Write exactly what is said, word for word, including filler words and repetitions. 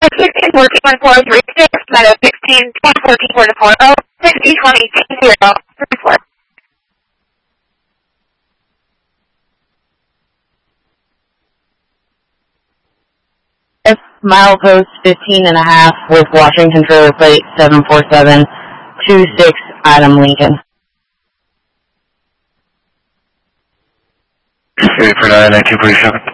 sixteen fourteen one four three six, Meadow sixteen twenty fourteen four four zero, sixteen twenty two zero three four. Milepost fifteen and a half with Washington trailer plate seven four seven two six, Adam Lincoln. three four nine, nine two four seven.